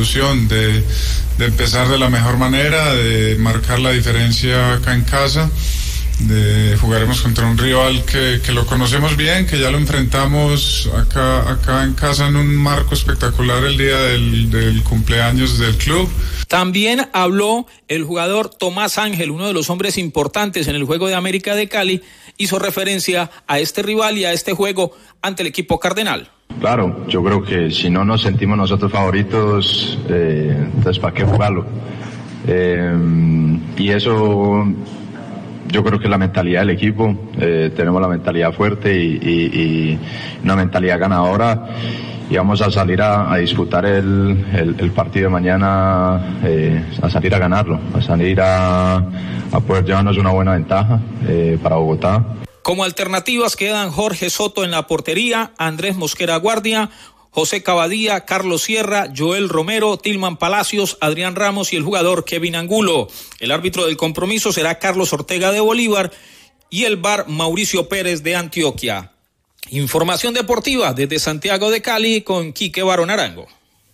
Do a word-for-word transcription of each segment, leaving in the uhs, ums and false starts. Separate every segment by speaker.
Speaker 1: ilusión de, de empezar de la mejor manera, de marcar la diferencia acá en casa. De, jugaremos contra un rival que, que lo conocemos bien, que ya lo enfrentamos acá, acá en casa en un marco espectacular el día del, del cumpleaños del club.
Speaker 2: También habló el jugador Tomás Ángel, uno de los hombres importantes en el juego de América de Cali, hizo referencia a este rival y a este juego ante el equipo cardenal.
Speaker 3: Claro, yo creo que si no nos sentimos nosotros favoritos, eh, entonces ¿para qué jugarlo? Eh, y eso yo creo que es la mentalidad del equipo, eh, tenemos la mentalidad fuerte y, y, y una mentalidad ganadora. Y vamos a salir a, a disputar el, el, el partido de mañana, eh, a salir a ganarlo, a salir a, a poder llevarnos una buena ventaja eh, para Bogotá.
Speaker 2: Como alternativas quedan Jorge Soto en la portería, Andrés Mosquera Guardia, José Cavadía, Carlos Sierra, Joel Romero, Tilman Palacios, Adrián Ramos y el jugador Kevin Angulo. El árbitro del compromiso será Carlos Ortega de Bolívar y el V A R Mauricio Pérez de Antioquia. Información deportiva desde Santiago de Cali con Quique Barón Arango.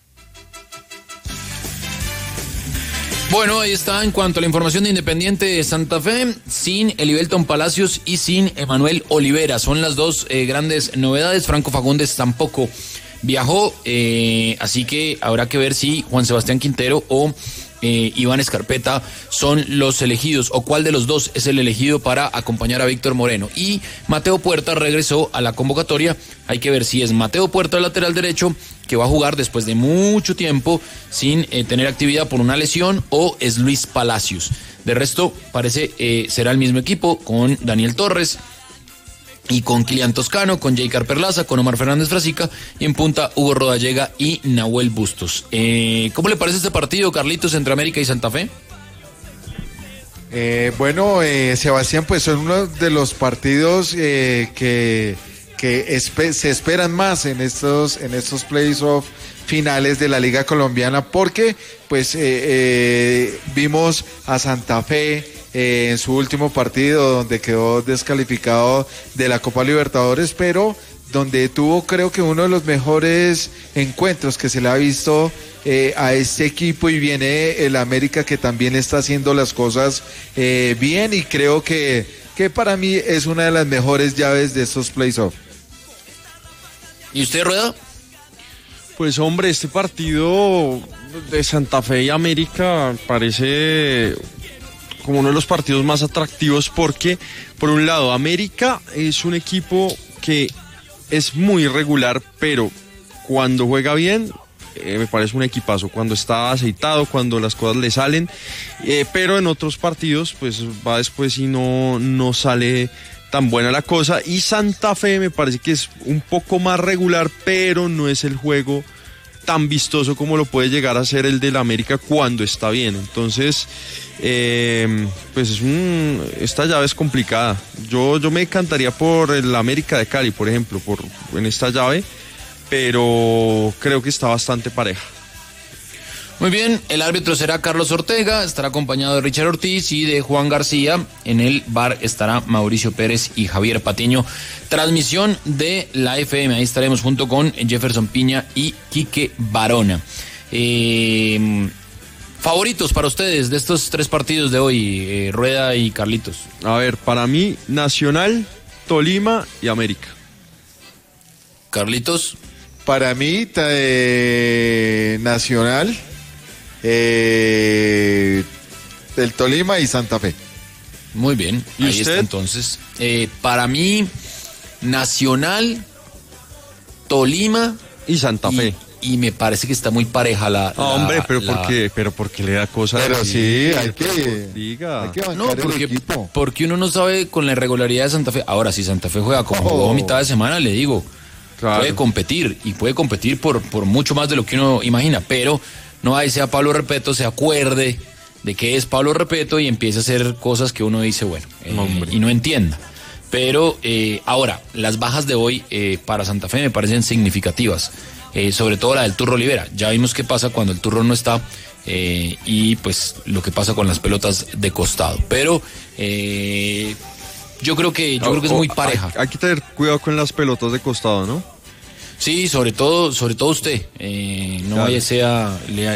Speaker 4: Bueno, ahí está en cuanto a la información de Independiente de Santa Fe, sin Elivelton Palacios y sin Emanuel Olivera. Son las dos eh, grandes novedades. Franco Fagundes tampoco viajó, eh, así que habrá que ver si Juan Sebastián Quintero o eh, Iván Escarpeta son los elegidos, o cuál de los dos es el elegido para acompañar a Víctor Moreno. Y Mateo Puerta regresó a la convocatoria. Hay que ver si es Mateo Puerta, el lateral derecho, que va a jugar después de mucho tiempo sin eh, tener actividad por una lesión, o es Luis Palacios. De resto, parece eh, será el mismo equipo con Daniel Torres y con Kilian Toscano, con Jaycar Perlaza, con Omar Fernández Frasica, y en punta Hugo Rodallega y Nahuel Bustos. Eh, ¿Cómo le parece este partido, Carlitos, entre América y Santa Fe?
Speaker 5: Eh, bueno, eh, Sebastián, pues son uno de los partidos eh, que, que espe- se esperan más en estos, en estos playoffs finales de la Liga Colombiana, porque pues eh, eh, vimos a Santa Fe eh, en su último partido donde quedó descalificado de la Copa Libertadores, pero donde tuvo, creo que uno de los mejores encuentros que se le ha visto eh, a este equipo, y viene el América, que también está haciendo las cosas eh, bien, y creo que, que para mí es una de las mejores llaves de estos playoffs.
Speaker 4: ¿Y usted, Rueda?
Speaker 6: Pues hombre, este partido de Santa Fe y América parece como uno de los partidos más atractivos, porque por un lado América es un equipo que es muy irregular, pero cuando juega bien eh, me parece un equipazo, cuando está aceitado, cuando las cosas le salen, eh, pero en otros partidos pues va después y no, no sale tan buena la cosa. Y Santa Fe me parece que es un poco más regular, pero no es el juego tan vistoso como lo puede llegar a ser el del América cuando está bien. Entonces eh, pues es un, esta llave es complicada. Yo, yo me encantaría por el América de Cali, por ejemplo, por, en esta llave, pero creo que está bastante pareja.
Speaker 4: Muy bien, el árbitro será Carlos Ortega, estará acompañado de Richard Ortiz y de Juan García. En el V A R estará Mauricio Pérez y Javier Patiño. Transmisión de la F M, ahí estaremos junto con Jefferson Piña y Quique Barona. Eh, favoritos para ustedes de estos tres partidos de hoy, eh, Rueda y Carlitos.
Speaker 6: A ver, para mí, Nacional, Tolima y América.
Speaker 4: Carlitos.
Speaker 5: Para mí, eh, Nacional, eh, el Tolima y Santa Fe.
Speaker 4: Muy bien,
Speaker 6: ¿Y
Speaker 4: ahí
Speaker 6: usted?
Speaker 4: está entonces. Eh, para mí, Nacional, Tolima
Speaker 6: y Santa
Speaker 4: y,
Speaker 6: Fe.
Speaker 4: Y me parece que está muy pareja la...
Speaker 6: No,
Speaker 4: la
Speaker 6: hombre, pero
Speaker 4: la...
Speaker 6: ¿por qué? Pero ¿por qué le da cosas?
Speaker 5: Pero
Speaker 6: así?
Speaker 5: sí, hay que,
Speaker 6: diga.
Speaker 5: hay que bancar
Speaker 4: No,
Speaker 5: el
Speaker 4: porque,
Speaker 5: equipo.
Speaker 4: porque uno no sabe con la irregularidad de Santa Fe. Ahora, si Santa Fe juega como
Speaker 5: Oh.
Speaker 4: jugó mitad de semana, le digo,
Speaker 6: Claro.
Speaker 4: puede competir, y puede competir por, por mucho más de lo que uno imagina, pero no ahí sea Pablo Repeto, se acuerde de que es Pablo Repeto y empiece a hacer cosas que uno dice, bueno, eh, y no entienda. Pero eh, ahora, las bajas de hoy eh, para Santa Fe me parecen significativas, eh, sobre todo la del Turro Olivera. Ya vimos qué pasa cuando el Turro no está, eh, y pues lo que pasa con las pelotas de costado. Pero eh, yo creo que yo creo que es muy pareja.
Speaker 6: Hay, hay que tener cuidado con las pelotas de costado, ¿no?
Speaker 4: Sí, sobre todo, sobre todo usted, eh, no
Speaker 6: Claro.
Speaker 4: vaya sea, le,